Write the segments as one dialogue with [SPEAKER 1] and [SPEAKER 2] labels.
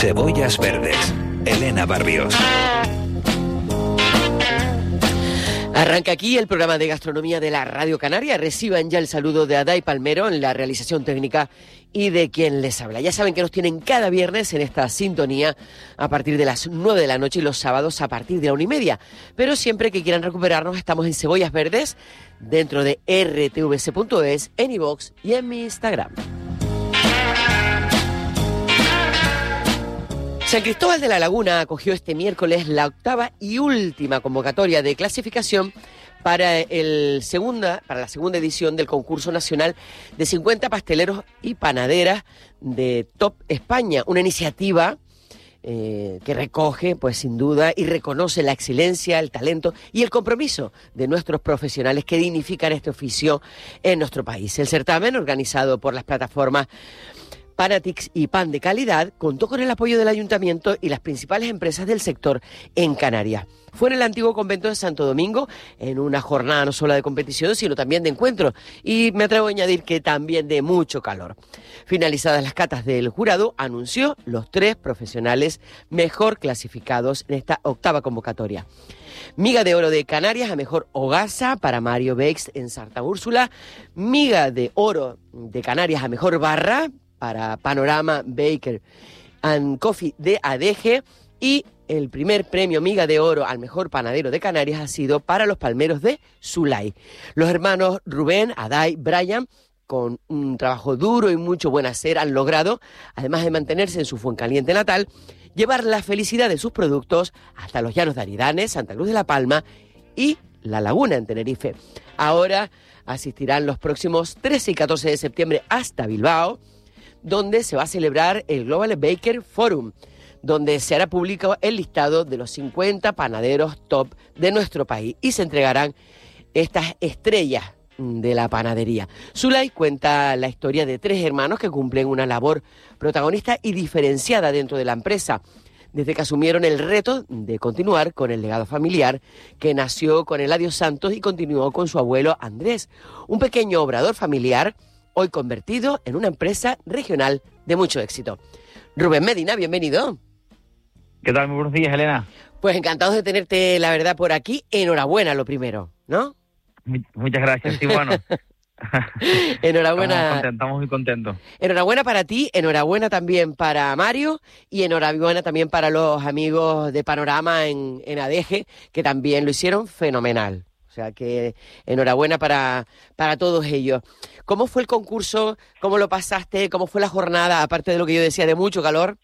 [SPEAKER 1] Cebollas Verdes, Elena Barrios.
[SPEAKER 2] Arranca aquí el programa de gastronomía de la Radio Canaria. Reciban ya el saludo de Aday Palmero en la realización técnica y de quien les habla. Ya saben que nos tienen cada viernes en esta sintonía a partir de las 9 de la noche y los sábados a partir de la 1:30. Pero siempre que quieran recuperarnos estamos en Cebollas Verdes, dentro de rtvc.es, en iVoox y en mi Instagram. San Cristóbal de la Laguna acogió este miércoles la octava y última convocatoria de clasificación para la segunda edición del concurso nacional de 50 pasteleros y panaderas de Top España, una iniciativa que recoge, pues sin duda, y reconoce la excelencia, el talento y el compromiso de nuestros profesionales que dignifican este oficio en nuestro país. El certamen, organizado por las plataformas Panatix y Pan de Calidad, contó con el apoyo del Ayuntamiento y las principales empresas del sector en Canarias. Fue en el antiguo convento de Santo Domingo, en una jornada no solo de competición, sino también de encuentro, y me atrevo a añadir que también de mucho calor. Finalizadas las catas del jurado, anunció los 3 profesionales mejor clasificados en esta octava convocatoria. Miga de oro de Canarias a mejor hogaza para Mario Bex en Santa Úrsula, miga de oro de Canarias a mejor barra para Panorama Baker and Coffee de Adeje, y el primer premio Miga de Oro al mejor panadero de Canarias ha sido para los palmeros de Zulay. Los hermanos Rubén, Aday, Brian, con un trabajo duro y mucho buen hacer, han logrado, además de mantenerse en su Fuencaliente natal, llevar la felicidad de sus productos hasta los llanos de Aridane, Santa Cruz de la Palma y La Laguna en Tenerife. Ahora asistirán los próximos 13 y 14 de septiembre hasta Bilbao, donde se va a celebrar el Global Baker Forum, donde se hará público el listado de los 50 panaderos top de nuestro país y se entregarán estas estrellas de la panadería. Zulay cuenta la historia de 3 hermanos que cumplen una labor protagonista y diferenciada dentro de la empresa, desde que asumieron el reto de continuar con el legado familiar que nació con Eladio Santos y continuó con su abuelo Andrés, un pequeño obrador familiar hoy convertido en una empresa regional de mucho éxito. Rubén Medina, bienvenido.
[SPEAKER 3] ¿Qué tal? Muy buenos días, Elena.
[SPEAKER 2] Pues encantados de tenerte, la verdad, por aquí. Enhorabuena, lo primero, ¿no?
[SPEAKER 3] Muchas gracias, sí, bueno.
[SPEAKER 2] Enhorabuena.
[SPEAKER 3] Estamos muy contentos.
[SPEAKER 2] Enhorabuena para ti, enhorabuena también para Mario y enhorabuena también para los amigos de Panorama en Adeje, que también lo hicieron fenomenal. O sea que enhorabuena para todos ellos. ¿Cómo fue el concurso? ¿Cómo lo pasaste? ¿Cómo fue la jornada? Aparte de lo que yo decía, de mucho calor.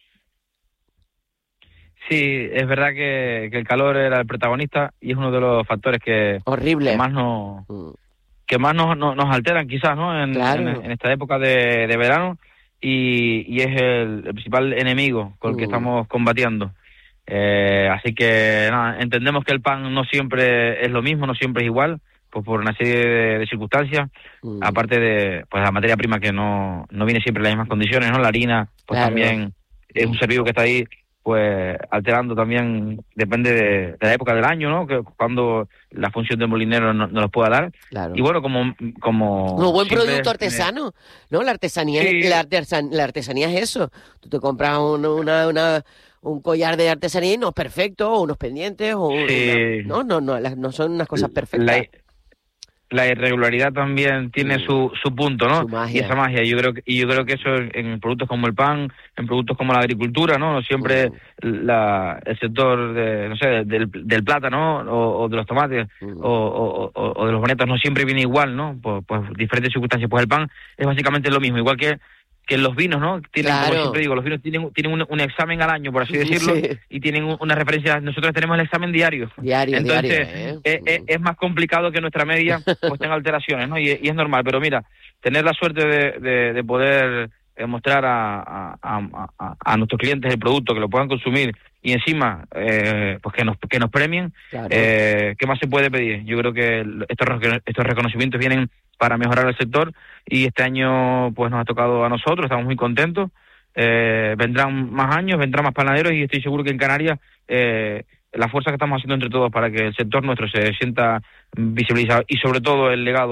[SPEAKER 3] Sí, es verdad que el calor era el protagonista y es uno de los factores que
[SPEAKER 2] horrible,
[SPEAKER 3] que más nos alteran quizás, ¿no? En esta época de verano y es el principal enemigo con el que estamos combatiendo. Así que nada, entendemos que el pan no siempre es lo mismo, no siempre es igual, pues por una serie de circunstancias, aparte de pues la materia prima que no viene siempre en las mismas condiciones, ¿no? La harina, pues también es un ser vivo que está ahí, pues alterando también, depende de la época del año, ¿no? Que cuando la función del molinero no los pueda dar.
[SPEAKER 2] Claro.
[SPEAKER 3] Y bueno, como
[SPEAKER 2] un buen producto artesano, ¿no? La artesanía, sí. La artesanía es eso. Tú te compras un collar de artesanía y no es perfecto, o unos pendientes, o
[SPEAKER 3] sí.
[SPEAKER 2] No son unas cosas perfectas.
[SPEAKER 3] La irregularidad también tiene su punto, ¿no?
[SPEAKER 2] Su magia.
[SPEAKER 3] Y esa magia, yo creo que eso en productos como el pan, en productos como la agricultura, ¿no? Siempre el sector del plátano o de los tomates o de los bonetos no siempre viene igual, ¿no? Pues diferentes circunstancias. Pues el pan es básicamente lo mismo, igual que los vinos, ¿no? Tienen, como siempre digo, los vinos tienen un examen al año, por así decirlo, sí. Y tienen una referencia. Nosotros tenemos el examen diario. Entonces, es más complicado que nuestra media pues tenga alteraciones, ¿no? Y es normal, pero mira, tener la suerte de poder mostrar a nuestros clientes el producto, que lo puedan consumir y encima pues que nos premien, claro. ¿Qué más se puede pedir? Yo creo que estos reconocimientos vienen para mejorar el sector y este año pues nos ha tocado a nosotros, estamos muy contentos. Vendrán más años, vendrán más panaderos y estoy seguro que en Canarias la fuerza que estamos haciendo entre todos para que el sector nuestro se sienta visibilizado y sobre todo el legado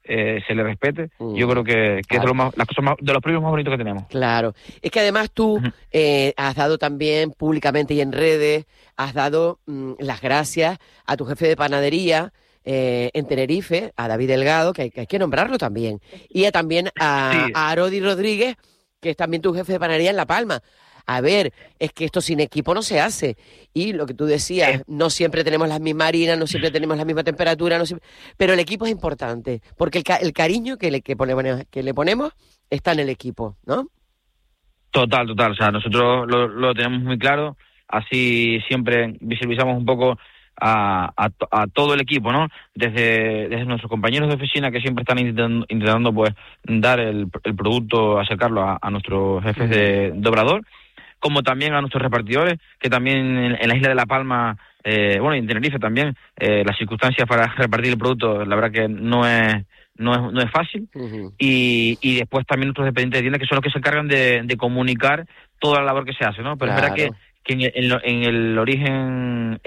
[SPEAKER 3] se le respete. Yo creo que es de, de los premios más bonitos que tenemos.
[SPEAKER 2] Claro. Es que además tú has dado también públicamente y en redes, has dado las gracias a tu jefe de panadería en Tenerife, a David Delgado, que hay que nombrarlo también, y también a Arodi Rodríguez, que es también tu jefe de panadería en La Palma. A ver, es que esto sin equipo no se hace. Y lo que tú decías, no siempre tenemos las mismas harinas, no siempre tenemos la misma temperatura, pero el equipo es importante, porque el cariño que le ponemos está en el equipo, ¿no?
[SPEAKER 3] Total. O sea, nosotros lo tenemos muy claro. Así siempre visibilizamos un poco a todo el equipo, ¿no? Desde nuestros compañeros de oficina, que siempre están intentando pues dar el producto, acercarlo a nuestros jefes de obrador, como también a nuestros repartidores, que también en la isla de La Palma, y en Tenerife también, las circunstancias para repartir el producto, la verdad que no es fácil. Y después también nuestros dependientes de tienda, que son los que se encargan de comunicar toda la labor que se hace, ¿no? Pero claro. Es verdad que en el origen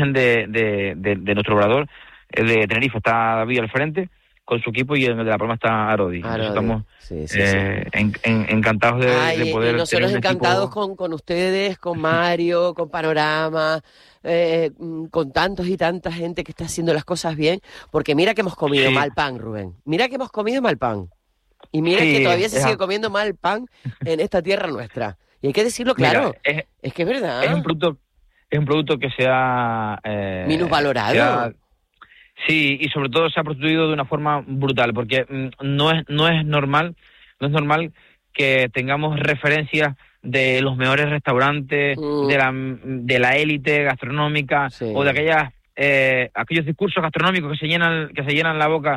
[SPEAKER 3] de nuestro obrador de Tenerife está David al frente con su equipo, y en el de La Palma está Arodi. Estamos encantados de poder.
[SPEAKER 2] Y nosotros encantados con ustedes, con Mario, con Panorama, con tantos y tanta gente que está haciendo las cosas bien, porque mira que hemos comido mal pan, Rubén. Mira que hemos comido mal pan. Y mira que todavía se sigue comiendo mal pan en esta tierra nuestra. Y hay que decirlo claro. Mira, es que es verdad.
[SPEAKER 3] Es un producto que se ha
[SPEAKER 2] minusvalorado.
[SPEAKER 3] Sí, y sobre todo se ha prostituido de una forma brutal, porque no es normal que tengamos referencias de los mejores restaurantes, de la élite gastronómica, o de aquellos discursos gastronómicos que se llenan la boca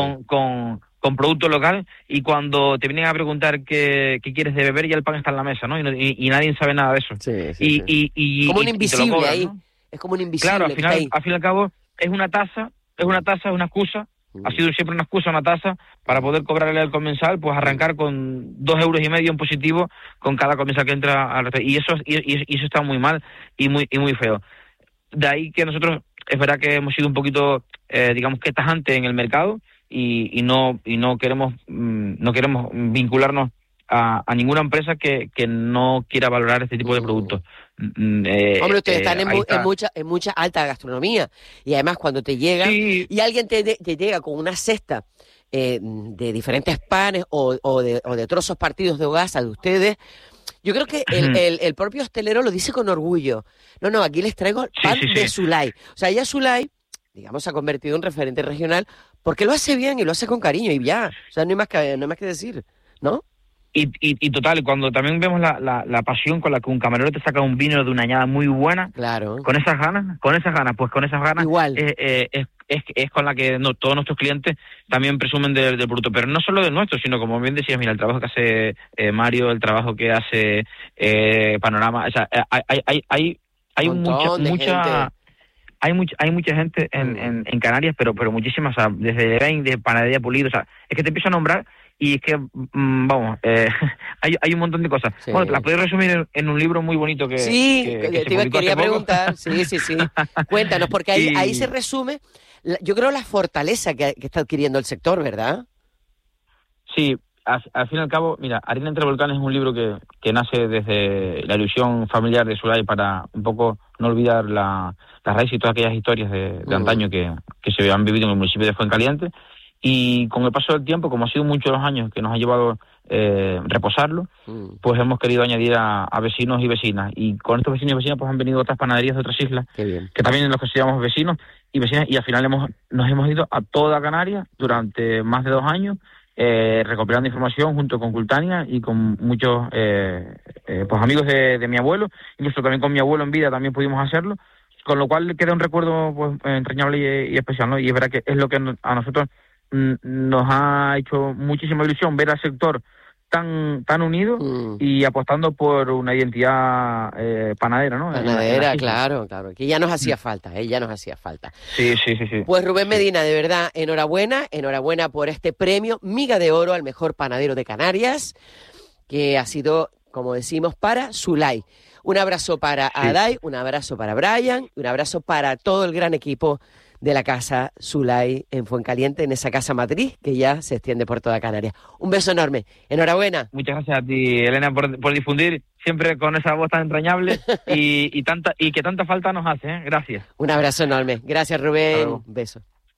[SPEAKER 3] con producto local, y cuando te vienen a preguntar qué quieres de beber, ya el pan está en la mesa, ¿no? Y nadie sabe nada de eso.
[SPEAKER 2] Sí. Como un invisible cobran, ahí, ¿no? Es como un invisible.
[SPEAKER 3] Claro, al fin y al cabo es una una excusa. Ha sido siempre una excusa, una tasa, para poder cobrarle al comensal, pues arrancar con 2,5 euros en positivo con cada comensal que entra al restaurante. Y eso está muy mal y muy feo. De ahí que nosotros, es verdad que hemos sido un poquito, digamos que tajantes en el mercado, y no queremos vincularnos a ninguna empresa que no quiera valorar este tipo de productos.
[SPEAKER 2] Hombre, ustedes están en mucha alta gastronomía, y además cuando te llega y alguien te llega con una cesta de diferentes panes o de trozos partidos de hogaza de ustedes, yo creo que el propio hostelero lo dice con orgullo. No, aquí les traigo pan de Zulay. O sea, ya Zulay, digamos, se ha convertido en referente regional porque lo hace bien y lo hace con cariño, y ya. O sea, no hay más que decir, ¿no?
[SPEAKER 3] Y total, cuando también vemos la pasión con la que un camarero te saca un vino de una añada muy buena,
[SPEAKER 2] claro,
[SPEAKER 3] con esas ganas,
[SPEAKER 2] igual.
[SPEAKER 3] Es con la que todos nuestros clientes también presumen del producto, pero no solo del nuestro, sino, como bien decías, mira, el trabajo que hace Mario, el trabajo que hace Panorama, o sea, hay mucha gente en Canarias, pero muchísimas, o sea, desde Rein, de Panadería Pulido, o sea, es que te empiezo a nombrar. Y es que, hay un montón de cosas. Sí. Bueno, te las puedo resumir en un libro muy bonito que
[SPEAKER 2] quería preguntar. Sí. Cuéntanos, porque ahí se resume, yo creo, la fortaleza que está adquiriendo el sector, ¿verdad?
[SPEAKER 3] Sí, al fin y al cabo, mira, Harina entre Volcanes es un libro que nace desde la ilusión familiar de Zulay, para un poco no olvidar la raíz y todas aquellas historias de antaño que se han vivido en el municipio de Fuencaliente. Y con el paso del tiempo, como ha sido muchos los años que nos ha llevado reposarlo, pues hemos querido añadir a vecinos y vecinas. Y con estos vecinos y vecinas pues han venido otras panaderías de otras islas, que también los consideramos vecinos y vecinas, y al final nos hemos ido a toda Canarias durante más de 2 años, recopilando información junto con Cultania y con muchos pues amigos de mi abuelo, incluso también con mi abuelo en vida también pudimos hacerlo, con lo cual queda un recuerdo pues entrañable y especial, ¿no? Y es verdad que es lo que a nosotros nos ha hecho muchísima ilusión ver al sector tan unido y apostando por una identidad panadera, ¿no?
[SPEAKER 2] Panadera, claro, que ya nos hacía falta, ya nos hacía falta.
[SPEAKER 3] Sí.
[SPEAKER 2] Pues Rubén Medina, de verdad, enhorabuena por este premio Miga de Oro al mejor panadero de Canarias, que ha sido, como decimos, para Zulay. Un abrazo para Aday, un abrazo para Brian, un abrazo para todo el gran equipo de la Casa Zulay en Fuencaliente, en esa casa matriz que ya se extiende por toda Canarias. Un beso enorme. Enhorabuena.
[SPEAKER 3] Muchas gracias a ti, Elena, por difundir siempre con esa voz tan entrañable y que tanta falta nos hace, ¿eh? Gracias.
[SPEAKER 2] Un abrazo enorme. Gracias, Rubén. Un beso.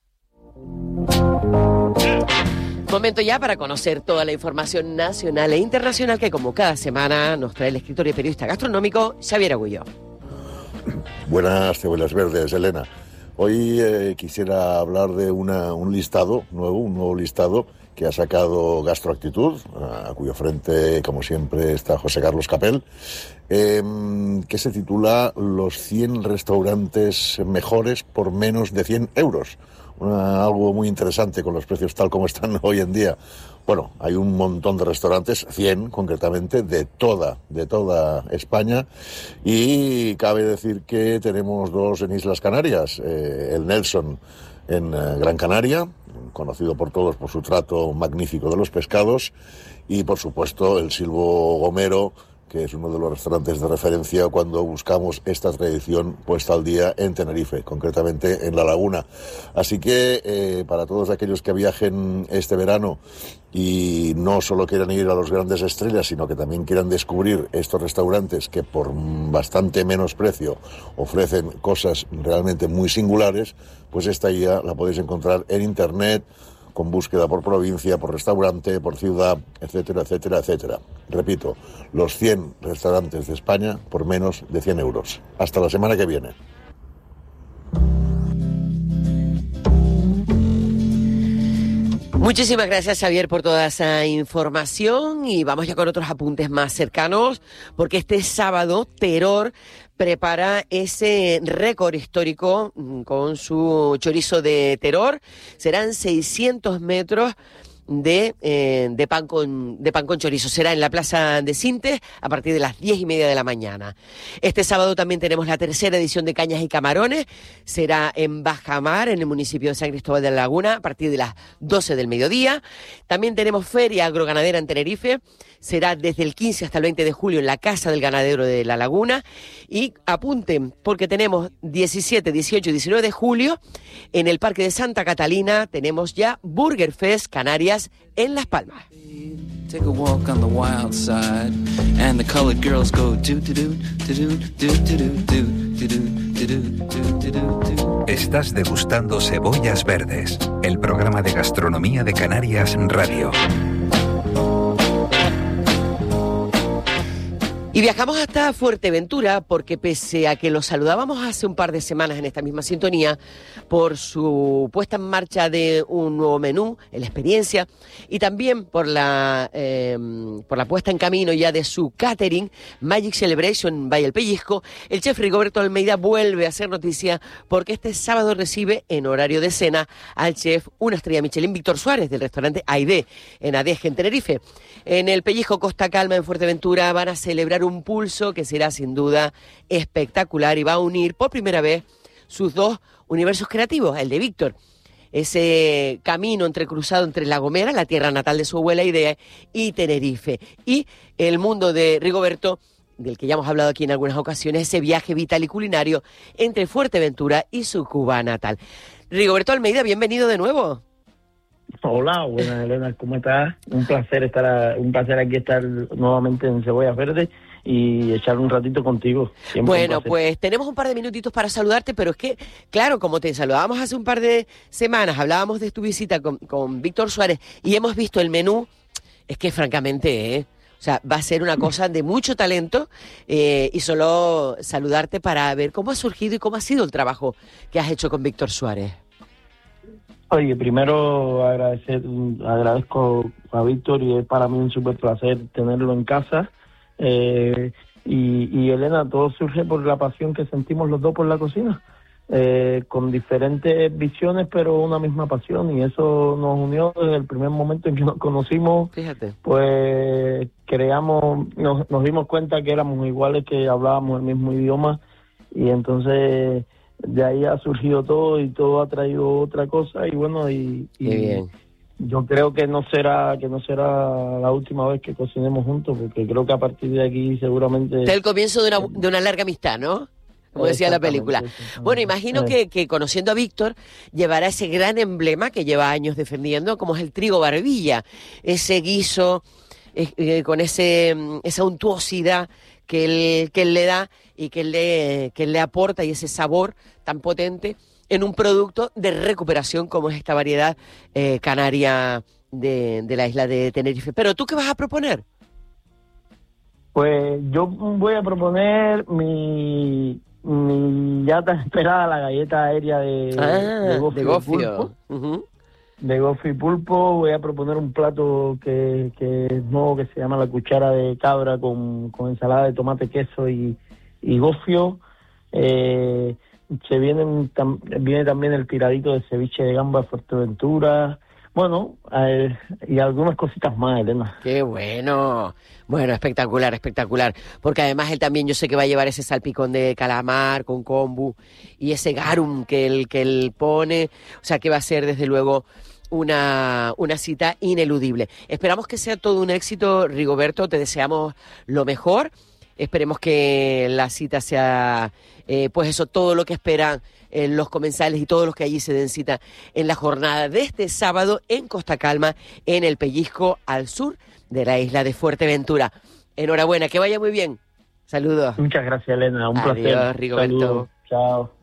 [SPEAKER 2] Momento ya para conocer toda la información nacional e internacional que, como cada semana, nos trae el escritor y periodista gastronómico Xavier Agullo.
[SPEAKER 4] Buenas cebollas verdes, Elena. Hoy quisiera hablar de un nuevo listado que ha sacado Gastroactitud, a cuyo frente, como siempre, está José Carlos Capel, que se titula Los 100 restaurantes mejores por menos de 100 euros. Algo muy interesante con los precios tal como están hoy en día. Bueno, hay un montón de restaurantes, 100 concretamente, de toda España, y cabe decir que tenemos dos en Islas Canarias, el Nelson en Gran Canaria, conocido por todos por su trato magnífico de los pescados, y por supuesto el Silvo Gomero, que es uno de los restaurantes de referencia cuando buscamos esta tradición puesta al día en Tenerife, concretamente en La Laguna. Así que para todos aquellos que viajen este verano y no solo quieran ir a los grandes estrellas, sino que también quieran descubrir estos restaurantes que por bastante menos precio ofrecen cosas realmente muy singulares, pues esta guía la podéis encontrar en internet, con búsqueda por provincia, por restaurante, por ciudad, etcétera, etcétera, etcétera. Repito, los 100 restaurantes de España por menos de 100 euros. Hasta la semana que viene.
[SPEAKER 2] Muchísimas gracias, Xavier, por toda esa información, y vamos ya con otros apuntes más cercanos, porque este sábado Terror prepara ese récord histórico con su chorizo de Terror. Serán 600 metros de pan con chorizo. Será en la Plaza de Sintes a partir de las 10:30 de la mañana. Este sábado también tenemos la tercera edición de Cañas y Camarones. Será en Bajamar, en el municipio de San Cristóbal de la Laguna, a partir de las 12 del mediodía. También tenemos Feria Agroganadera en Tenerife. Será desde el 15 hasta el 20 de julio en la Casa del Ganadero de la Laguna. Y apunten, porque tenemos 17, 18 y 19 de julio en el Parque de Santa Catalina. Tenemos ya Burger Fest Canarias en Las Palmas.
[SPEAKER 5] Take a walk on the wild side and the colored girls go do do do do do do do do.
[SPEAKER 1] Estás degustando Cebollas Verdes, el programa de gastronomía de Canarias Radio.
[SPEAKER 2] Y viajamos hasta Fuerteventura porque, pese a que los saludábamos hace un par de semanas en esta misma sintonía por su puesta en marcha de un nuevo menú, la experiencia, y también por la puesta en camino ya de su catering, Magic Celebration by El Pellizco, el chef Rigoberto Almeida vuelve a hacer noticia porque este sábado recibe en horario de cena al chef una estrella Michelin, Víctor Suárez, del restaurante Aidé en Adeje, en Tenerife. En el Pellizco Costa Calma, en Fuerteventura, van a celebrar un pulso que será sin duda espectacular y va a unir por primera vez sus dos universos creativos, el de Víctor, ese camino entrecruzado entre La Gomera, la tierra natal de su abuela Idea, y Tenerife, y el mundo de Rigoberto, del que ya hemos hablado aquí en algunas ocasiones, ese viaje vital y culinario entre Fuerteventura y su Cuba natal. Rigoberto Almeida, bienvenido de nuevo.
[SPEAKER 6] Hola, buenas, Elena, ¿cómo estás? Un placer aquí estar nuevamente en Cebollas Verdes y echar un ratito contigo.
[SPEAKER 2] Bueno, pues tenemos un par de minutitos para saludarte, pero es que, claro, como te saludábamos hace un par de semanas, hablábamos de tu visita con Víctor Suárez y hemos visto el menú, es que francamente, o sea, va a ser una cosa de mucho talento, y solo saludarte para ver cómo ha surgido y cómo ha sido el trabajo que has hecho con Víctor Suárez.
[SPEAKER 6] Oye, primero agradezco a Víctor y es para mí un súper placer tenerlo en casa. Y Elena, todo surge por la pasión que sentimos los dos por la cocina, con diferentes visiones pero una misma pasión, y eso nos unió desde el primer momento en que nos conocimos.
[SPEAKER 2] Fíjate.
[SPEAKER 6] Pues nos dimos cuenta que éramos iguales, que hablábamos el mismo idioma, y entonces de ahí ha surgido todo y todo ha traído otra cosa, y bueno, y
[SPEAKER 2] bien.
[SPEAKER 6] Yo creo que no será la última vez que cocinemos juntos, porque creo que a partir de aquí seguramente...
[SPEAKER 2] Es el comienzo de una larga amistad, ¿no? como decía la película.
[SPEAKER 6] Exactamente.
[SPEAKER 2] Bueno, imagino que conociendo a Víctor, llevará ese gran emblema que lleva años defendiendo, como es el trigo barbilla, ese guiso con esa untuosidad que él le da y que él le aporta, y ese sabor tan potente en un producto de recuperación como es esta variedad canaria de la isla de Tenerife. Pero ¿tú qué vas a proponer?
[SPEAKER 6] Pues yo voy a proponer mi ya tan esperada la galleta aérea de
[SPEAKER 2] gofio.
[SPEAKER 6] De gofio y pulpo. Voy a proponer un plato que es nuevo, que se llama la cuchara de cabra con ensalada de tomate, queso y gofio. Viene también el tiradito de ceviche de gamba de Fuerteventura. Bueno, y algunas cositas más, Elena.
[SPEAKER 2] ¡Qué bueno! Bueno, espectacular, espectacular. Porque además él también, yo sé que va a llevar ese salpicón de calamar con kombu y ese garum que él pone. O sea, que va a ser, desde luego, una cita ineludible. Esperamos que sea todo un éxito, Rigoberto. Te deseamos lo mejor. Esperemos que la cita sea, pues eso, todo lo que esperan los comensales y todos los que allí se den cita en la jornada de este sábado en Costa Calma, en el Pellizco, al sur de la isla de Fuerteventura. Enhorabuena, que vaya muy bien. Saludos.
[SPEAKER 6] Muchas gracias, Elena. Un placer.
[SPEAKER 2] Adiós, Rigoberto.
[SPEAKER 6] Saludos. Chao.